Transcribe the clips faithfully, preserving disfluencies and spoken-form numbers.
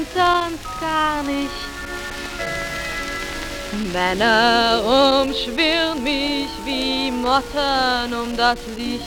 Sonst gar nicht. Männer umschwirren mich wie Motten um das Licht.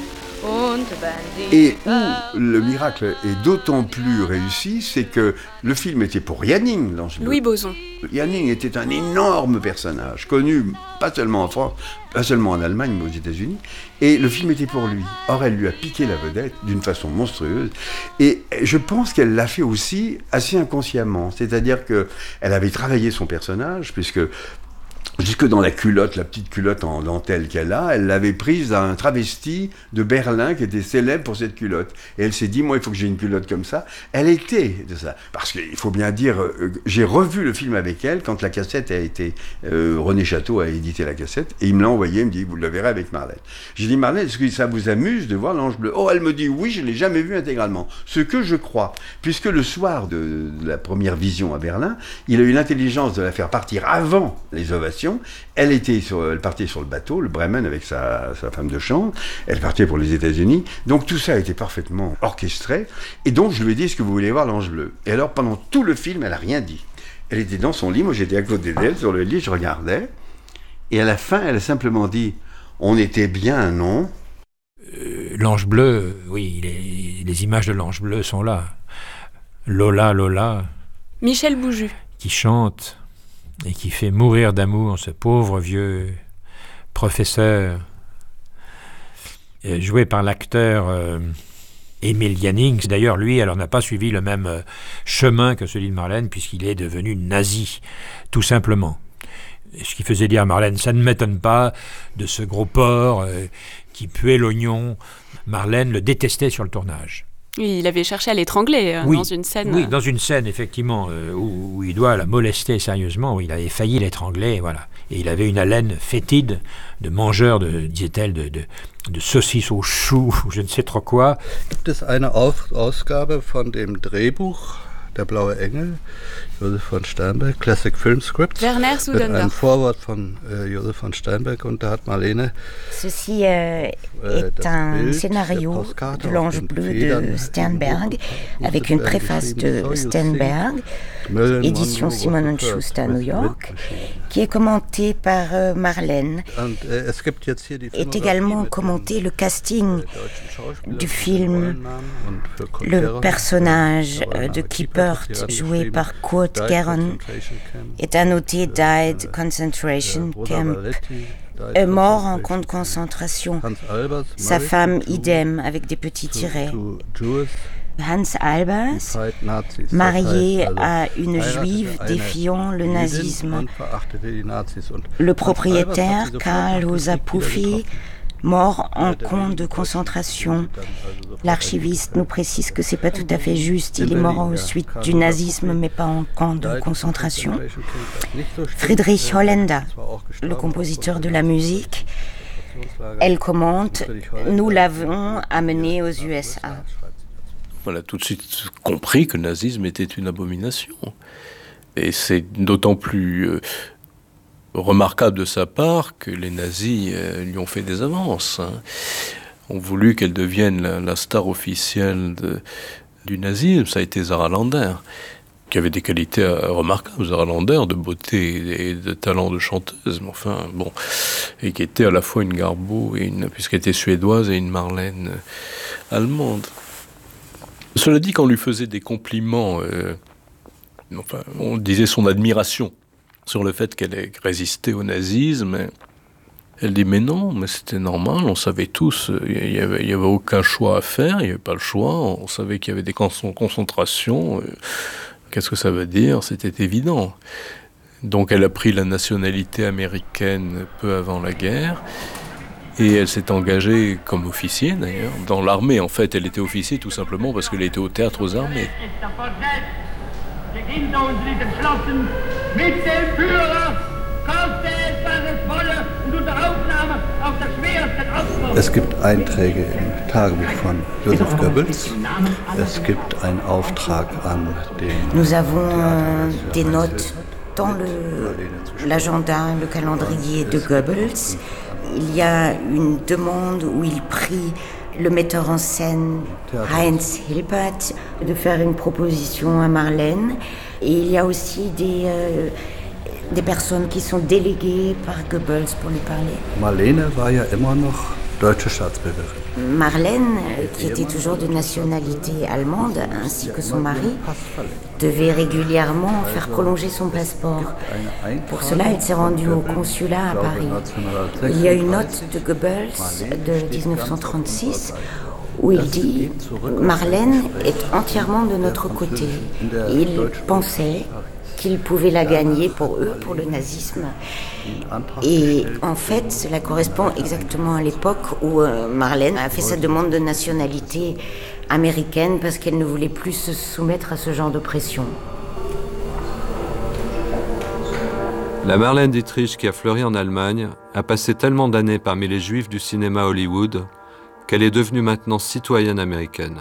Et où le miracle est d'autant plus réussi, c'est que le film était pour Yanning, l'Ange bleu. Louis Boson. Yanning était un énorme personnage, connu pas seulement en France, pas seulement en Allemagne, mais aux États-Unis. Et le film était pour lui. Or, elle lui a piqué la vedette d'une façon monstrueuse. Et je pense qu'elle l'a fait aussi assez inconsciemment. C'est-à-dire qu'elle avait travaillé son personnage, puisque jusque dans la culotte, la petite culotte en dentelle qu'elle a, elle l'avait prise d'un travesti de Berlin qui était célèbre pour cette culotte. Et elle s'est dit, moi, il faut que j'ai une culotte comme ça. Elle était de ça. Parce qu'il faut bien dire, euh, j'ai revu le film avec elle quand la cassette a été... Euh, René Château a édité la cassette, et il me l'a envoyé, il me dit, vous le verrez avec Marlène. J'ai dit, Marlène, est-ce que ça vous amuse de voir l'Ange bleu? Oh, elle me dit, oui, je ne l'ai jamais vu intégralement. Ce que je crois, puisque le soir de, de la première vision à Berlin, il a eu l'intelligence de la faire partir avant les ovations. Elle, était sur, elle partait sur le bateau, le Bremen, avec sa, sa femme de chambre. Elle partait pour les États-Unis. Donc tout ça a été parfaitement orchestré. Et donc je lui ai dit, est-ce que vous voulez voir l'Ange bleu? Et alors pendant tout le film, elle n'a rien dit. Elle était dans son lit, moi j'étais à côté d'elle, sur le lit, je regardais. Et à la fin, elle a simplement dit, on était bien, non? euh, L'Ange bleu, oui, les, les images de l'Ange bleu sont là. Lola, Lola. Michel Bouju. Qui chante et qui fait mourir d'amour ce pauvre vieux professeur, joué par l'acteur euh, Emil Jannings. D'ailleurs, lui, alors n'a pas suivi le même euh, chemin que celui de Marlène, puisqu'il est devenu nazi, tout simplement. Ce qui faisait dire à Marlène, ça ne m'étonne pas de ce gros porc euh, qui puait l'oignon. Marlène le détestait sur le tournage. Oui, il avait cherché à l'étrangler euh, oui, dans une scène. Oui, dans une scène, effectivement, euh, où, où il doit la molester sérieusement, où il avait failli l'étrangler, voilà. Et il avait une haleine fétide de mangeur, de, disait-elle, de, de, de saucisses au chou, ou je ne sais trop quoi. Gibt es eine Ausgabe von dem Drehbuch Der blaue Engel, Josef von Sternberg, Classic Film Script. Werner Mit einem Sudendorf. Vorwort von äh, Josef von Sternberg, und da hat Marlene. Ceci euh, est un scénario de l'Ange bleu de Sternberg, avec une préface de Sternberg, édition Simon und Schuster, New York, qui est commenté par euh, Marlène. Est également commenté le casting du film, le personnage de Kiepert, joué par Kurt Gerron, est annoté Died Concentration Camp, est mort en camp de concentration. Sa femme, idem, avec des petits tirets. Hans Albers, marié à une juive défiant le nazisme. Le propriétaire, Karl Hosa-Puffi, mort en camp de concentration. L'archiviste nous précise que c'est pas tout à fait juste. Il est mort aux suites du nazisme, mais pas en camp de concentration. Friedrich Holländer, le compositeur de la musique, elle commente « Nous l'avons amené aux U S A ». On a tout de suite compris que le nazisme était une abomination. Et c'est d'autant plus euh, remarquable de sa part que les nazis euh, lui ont fait des avances. Hein. Ont voulu qu'elle devienne la, la star officielle de, du nazisme. Ça a été Zara Lander, qui avait des qualités euh, remarquables, Zara Lander, de beauté et de talent de chanteuse, mais enfin, bon, et qui était à la fois une Garbo, et une, puisqu'elle était suédoise, et une Marlène euh, allemande. Cela dit, quand on lui faisait des compliments, euh, enfin, on disait son admiration sur le fait qu'elle ait résisté au nazisme. Elle dit, mais non, mais c'était normal, on savait tous, il n'y avait, il y avait aucun choix à faire, il n'y avait pas le choix, on savait qu'il y avait des concentrations. Euh, qu'est-ce que ça veut dire? C'était évident. Donc elle a pris la nationalité américaine peu avant la guerre. Et elle s'est engagée comme officier, d'ailleurs, dans l'armée. En fait, elle était officier tout simplement parce qu'elle était au théâtre aux armées. Es gibt Einträge im Tagebuch von Joseph Goebbels. Es gibt einen Auftrag an den... Nous avons euh, des notes dans le, l'agenda, le calendrier de Goebbels. Il y a une demande où il prie le metteur en scène Heinz Hilpert de faire une proposition à Marlène. Et il y a aussi des, euh, des personnes qui sont déléguées par Goebbels pour lui parler. Marlène war ja immer noch deutsche Staatsbürgerin. Marlène, qui était toujours de nationalité allemande, ainsi que son mari, devait régulièrement faire prolonger son passeport. Pour cela, elle s'est rendue au consulat à Paris. Il y a une note de Goebbels de dix-neuf cent trente-six où il dit « Marlène est entièrement de notre côté ». Il pensait qu'il pouvait la gagner pour eux, pour le nazisme. Et en fait, cela correspond exactement à l'époque où Marlène a fait sa demande de nationalité américaine parce qu'elle ne voulait plus se soumettre à ce genre de pression. La Marlène Dietrich qui a fleuri en Allemagne a passé tellement d'années parmi les juifs du cinéma Hollywood qu'elle est devenue maintenant citoyenne américaine.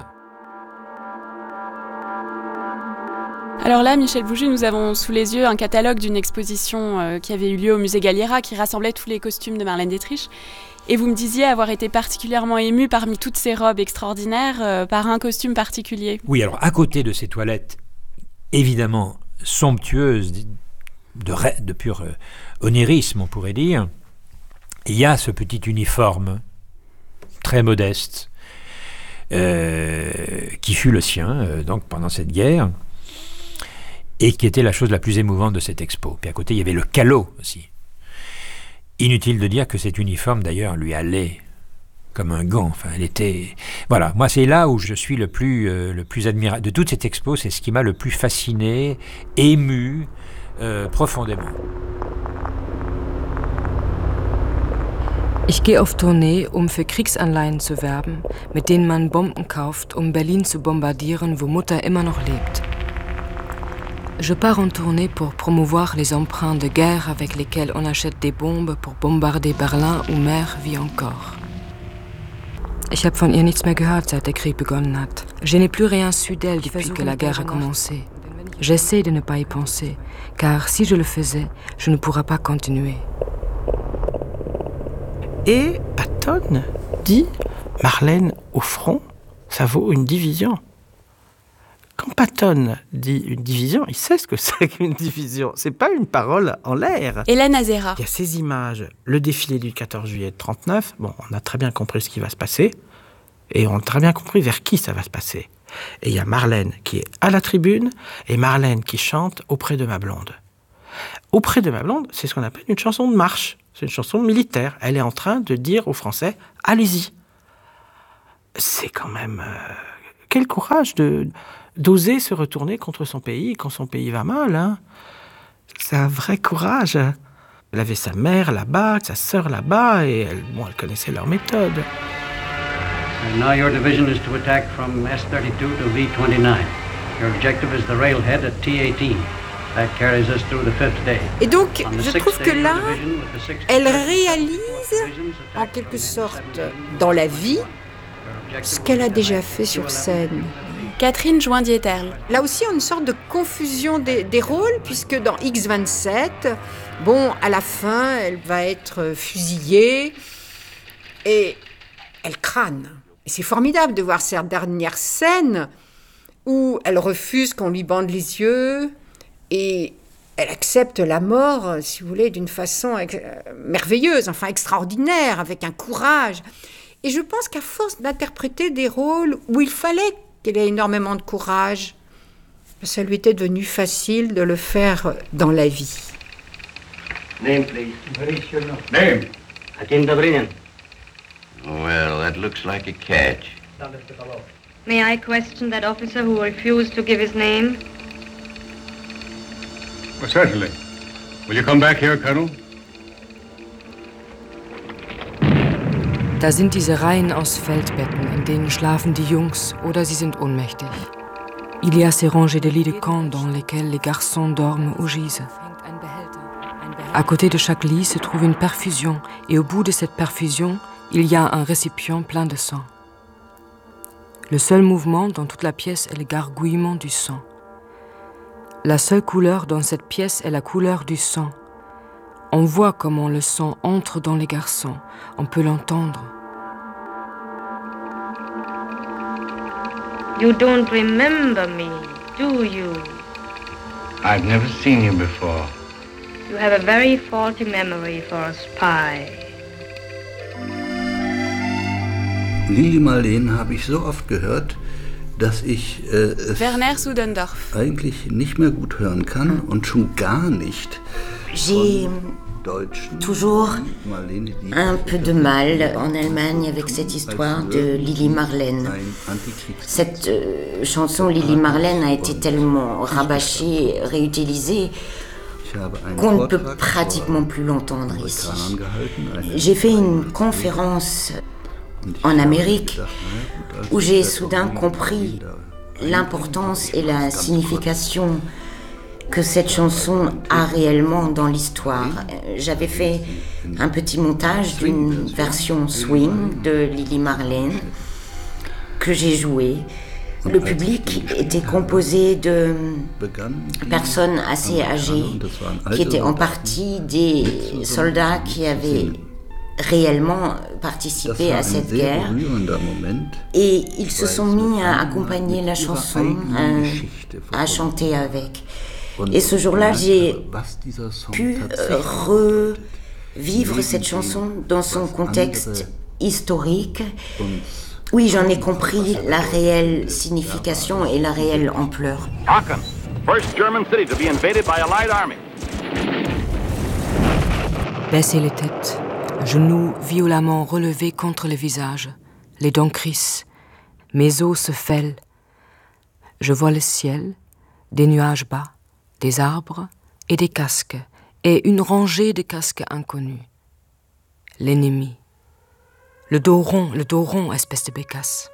Alors là, Michel Bougie, nous avons sous les yeux un catalogue d'une exposition euh, qui avait eu lieu au musée Galliera, qui rassemblait tous les costumes de Marlène Dietrich. Et vous me disiez avoir été particulièrement ému parmi toutes ces robes extraordinaires euh, par un costume particulier. Oui, alors à côté de ces toilettes, évidemment somptueuses, de, ré- de pur euh, onérisme, on pourrait dire, il y a ce petit uniforme très modeste euh, qui fut le sien euh, donc pendant cette guerre. Et qui était la chose la plus émouvante de cette expo. Puis à côté, il y avait le calot aussi. Inutile de dire que cet uniforme, d'ailleurs, lui allait comme un gant. Enfin, elle était... Voilà, moi, c'est là où je suis le plus, euh, le plus admirable. De toute cette expo, c'est ce qui m'a le plus fasciné, ému, euh, profondément. Ich gehe auf Tournee, um für Kriegsanleihen zu werben, mit denen man Bomben kauft, um Berlin zu bombardieren, wo Mutter immer noch lebt. Je pars en tournée pour promouvoir les emprunts de guerre avec lesquels on achète des bombes pour bombarder Berlin où Mère vit encore. Ich habe von ihr nichts mehr gehört, seit der Krieg begonnen hat. Je n'ai plus rien su d'elle depuis que la guerre a commencé. J'essaie de ne pas y penser, car si je le faisais, je ne pourrais pas continuer. Et Patton dit « Marlène au front, ça vaut une division ». Quand Patton dit une division, il sait ce que c'est qu'une division. C'est pas une parole en l'air. Hélène Azera. Il y a ces images, le défilé du quatorze juillet de trente-neuf. Bon, on a très bien compris ce qui va se passer. Et on a très bien compris vers qui ça va se passer. Et il y a Marlène qui est à la tribune et Marlène qui chante Auprès de ma blonde. Auprès de ma blonde, c'est ce qu'on appelle une chanson de marche. C'est une chanson militaire. Elle est en train de dire aux Français, allez-y. C'est quand même... Euh, quel courage de... d'oser se retourner contre son pays quand son pays va mal. Hein. C'est un vrai courage. Elle avait sa mère là-bas, sa sœur là-bas, et elle, bon, elle connaissait leur méthode. And now your division is to attack from S thirty-two to V twenty-nine. Your objective is the railhead at T eighteen. That carries us through the fifth day. Et donc, je trouve que là, elle réalise, en quelque sorte, dans la vie, ce qu'elle a déjà fait sur scène. Catherine Joindieterle. Là aussi, il y a une sorte de confusion des, des rôles, puisque dans X vingt-sept, bon, à la fin, elle va être fusillée et elle crâne. Et c'est formidable de voir cette dernière scène où elle refuse qu'on lui bande les yeux et elle accepte la mort, si vous voulez, d'une façon ex- merveilleuse, enfin extraordinaire, avec un courage. Et je pense qu'à force d'interpréter des rôles où il fallait qu'elle ait énormément de courage, ça lui était devenu facile de le faire dans la vie. Name, please. Name. Hakim Dobrinin. Well, that looks like a catch. May I question that officer who refused to give his name? Well, certainly. Will you come back here, Colonel? Da sind diese Reihen aus Feldbetten, in denen schlafen die Jungs oder sie sind ohnmächtig. Il y a ces rangées de lits de camp dans lesquels les garçons dorment ou gisent. À côté de chaque lit se trouve une perfusion et au bout de cette perfusion, il y a un récipient plein de sang. Le seul mouvement dans toute la pièce est le gargouillement du sang. La seule couleur dans cette pièce est la couleur du sang. On voit comment le sang entre dans les garçons, on peut l'entendre. You don't remember me, do you? I've never seen you before. You have a very faulty memory for a spy. Lili Marleen habe ich so oft gehört, dass ich äh, es Werner Sudendorf. eigentlich nicht mehr gut hören kann und schon gar nicht. J'ai toujours un peu de mal en Allemagne avec cette histoire de Lili Marleen. Cette euh, chanson Lili Marleen a été tellement rabâchée, réutilisée, qu'on ne peut pratiquement plus l'entendre ici. J'ai fait une conférence en Amérique où j'ai soudain compris l'importance et la signification que cette chanson a réellement dans l'histoire. J'avais fait un petit montage d'une version swing de Lili Marleen que j'ai joué. Le public était composé de personnes assez âgées qui étaient en partie des soldats qui avaient réellement participé à cette guerre et ils se sont mis à accompagner la chanson, à, à chanter avec. Et ce jour-là, j'ai pu revivre cette chanson dans son contexte historique. Oui, j'en ai compris la réelle signification et la réelle ampleur. Aachen, first German city to be invaded by Allied army. Baisser les têtes, genoux violemment relevés contre le visage, les dents crissent, mes os se fêlent. Je vois le ciel, des nuages bas, des arbres et des casques, et une rangée de casques inconnus. L'ennemi. Le dos rond, le dos rond, espèce de bécasse.